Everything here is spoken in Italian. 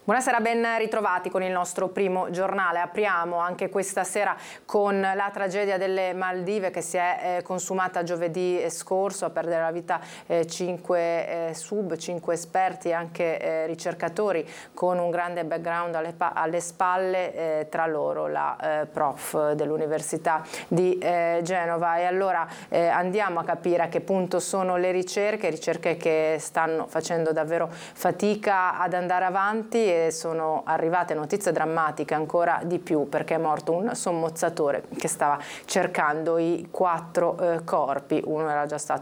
Buonasera, ben ritrovati con il nostro primo giornale. Apriamo anche questa sera con la tragedia delle Maldive che si è consumata giovedì scorso. A perdere la vita 5 esperti e anche ricercatori con un grande background alle spalle, tra loro la prof dell'Università di Genova. E allora andiamo a capire a che punto sono le ricerche che stanno facendo davvero fatica ad andare avanti, e sono arrivate notizie drammatiche ancora di più, perché è morto un sommozzatore che stava cercando i 4 corpi. Uno era già stato